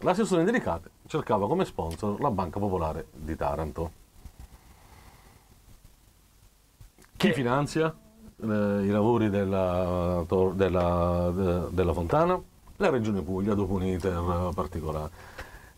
L'assessore Indelicati cercava come sponsor la Banca Popolare di Taranto. Chi finanzia i lavori della fontana? La Regione Puglia, dopo un iter particolare.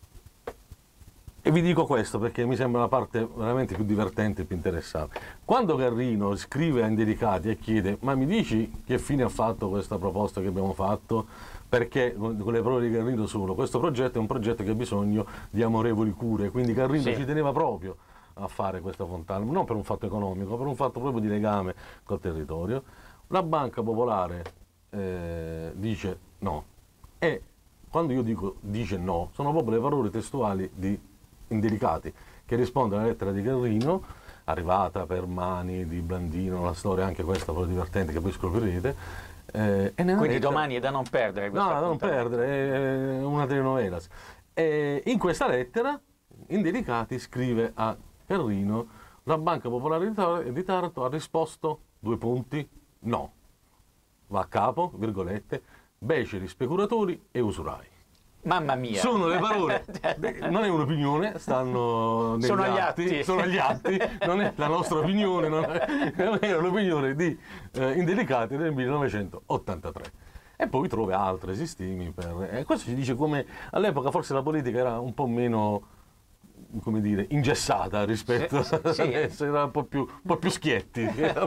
E vi dico questo perché mi sembra la parte veramente più divertente e più interessante. Quando Carrino scrive a Indelicati e chiede: ma mi dici che fine ha fatto questa proposta che abbiamo fatto? Perché con le parole di Carrino sono: questo progetto è un progetto che ha bisogno di amorevoli cure, quindi Carrino ci teneva proprio a fare questa fontana, non per un fatto economico, ma per un fatto proprio di legame col territorio. La Banca Popolare dice no, e quando io dico dice no, sono proprio le parole testuali di Indelicati, che risponde alla lettera di Carrino, arrivata per mani di Blandino, la storia anche questa proprio divertente che poi scoprirete. Quindi lettera... domani è da non perdere questa da non perdere, è una telenovela. In questa lettera Indelicati scrive a Carrino: la Banca Popolare di Taranto ha risposto, due punti, no. Va a capo, virgolette, beceri, speculatori e usurai. Mamma mia! Sono le parole, non è un'opinione, stanno negli atti, sono agli atti, non è la nostra opinione, non è l'opinione di Indelicati del 1983. E poi trova altre esistimi. Questo ci dice come all'epoca forse la politica era un po' meno, come dire, ingessata rispetto adesso, era un po' più schietti.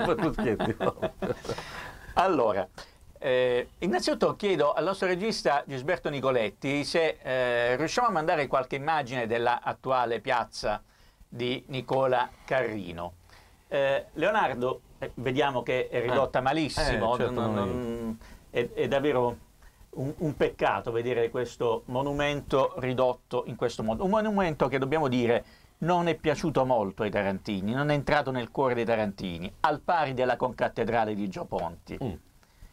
Allora, innanzitutto chiedo al nostro regista Gisberto Nicoletti se riusciamo a mandare qualche immagine della attuale piazza di Nicola Carrino. Leonardo, vediamo che è ridotta malissimo, certo, è davvero un peccato vedere questo monumento ridotto in questo modo, un monumento che, dobbiamo dire, non è piaciuto molto ai tarantini, non è entrato nel cuore dei tarantini, al pari della concattedrale di Gio Ponti.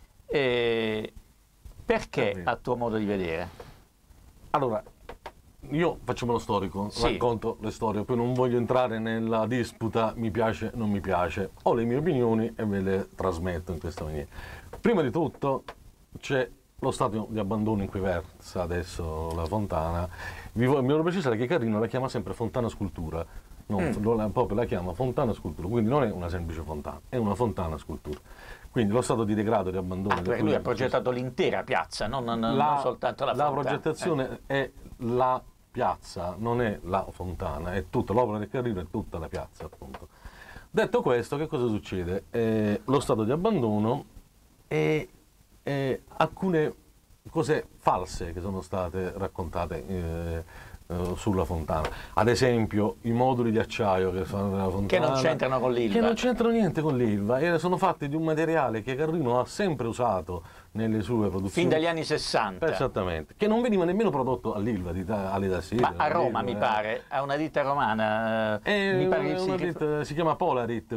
Perché, a tuo modo di vedere? Allora, io facciamo lo storico, racconto le storie, poi non voglio entrare nella disputa mi piace, non mi piace. Ho le mie opinioni e ve le trasmetto in questa maniera. Prima di tutto c'è lo stato di abbandono in cui versa adesso la fontana. Mi voglio precisare che Carrino la chiama sempre fontana scultura, proprio la chiama fontana scultura, quindi non è una semplice fontana, è una fontana scultura. Quindi lo stato di degrado, di abbandono. Perché lui ha progettato l'intera piazza, non soltanto la fontana. La progettazione è la piazza, non è la fontana, è tutta l'opera di Carrino, è tutta la piazza, appunto. Detto questo, che cosa succede? Lo stato di abbandono e alcune cose false che sono state raccontate sulla fontana. Ad esempio i moduli di acciaio che fanno nella fontana, che non c'entrano con l'Ilva. Che non c'entrano niente con l'Ilva, e sono fatti di un materiale che Carrino ha sempre usato nelle sue produzioni. Fin dagli anni 60. Esattamente. Che non veniva nemmeno prodotto all'Ilva, Ali da Sirio. Ma a Roma, mi pare, a una ditta romana. Mi pare si chiama Polarit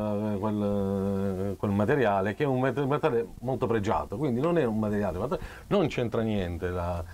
quel materiale, che è un materiale molto pregiato, quindi non è un materiale, non c'entra niente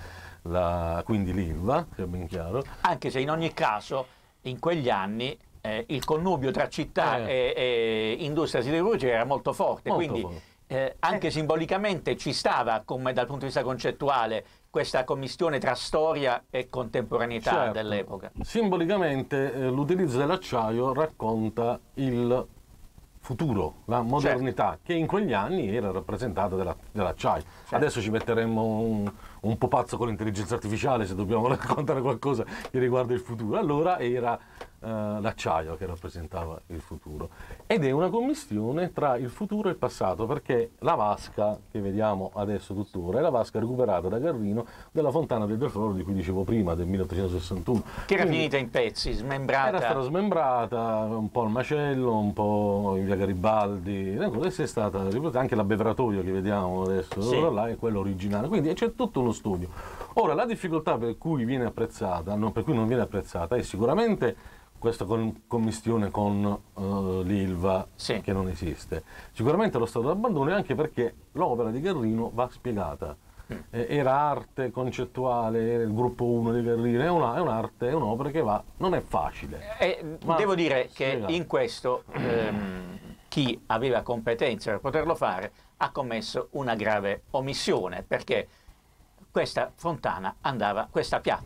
quindi l'Ilva, che è ben chiaro. Anche se in ogni caso in quegli anni il connubio tra città e industria siderurgica era molto forte, quindi anche simbolicamente ci stava, come dal punto di vista concettuale, questa commistione tra storia e contemporaneità dell'epoca. Simbolicamente l'utilizzo dell'acciaio racconta il futuro, la modernità, che in quegli anni era rappresentata dall'acciaio. Adesso ci metteremmo un po' pazzo con l'intelligenza artificiale se dobbiamo raccontare qualcosa che riguarda il futuro. Allora era l'acciaio che rappresentava il futuro, ed è una commistione tra il futuro e il passato, perché la vasca che vediamo adesso tuttora è la vasca recuperata da Carrino della fontana del Defloro di cui dicevo prima, del 1861, che era finita in pezzi, smembrata. Era stata smembrata un po' al macello, un po' in via Garibaldi, e è stata ripresa anche l'abbeveratoio che vediamo adesso, là è quello originale, quindi c'è tutto uno studio. Ora, la difficoltà per cui viene apprezzata, per cui non viene apprezzata, è sicuramente questa commistione con l'Ilva, che non esiste. Sicuramente lo stato d'abbandono, anche perché l'opera di Carrino va spiegata. Era arte concettuale, era il gruppo 1 di Carrino, è un'arte, è un'opera che non è facile. Devo dire che in questo chi aveva competenze per poterlo fare ha commesso una grave omissione, perché questa fontana andava, questa piazza